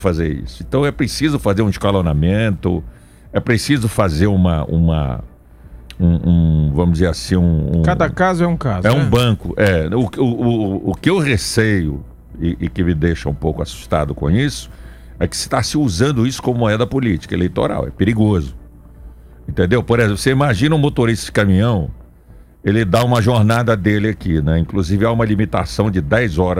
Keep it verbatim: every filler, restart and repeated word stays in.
fazer isso. Então é preciso fazer um escalonamento, é preciso fazer uma, uma um, um, vamos dizer assim, um, um... Cada caso é um caso. É né? um banco. É, o, o, o, o que eu receio e, e que me deixa um pouco assustado com isso é que se está se usando isso como moeda política eleitoral. É perigoso. Entendeu? Por exemplo, você imagina um motorista de caminhão, ele dá uma jornada dele aqui, né? Inclusive há uma limitação de dez horas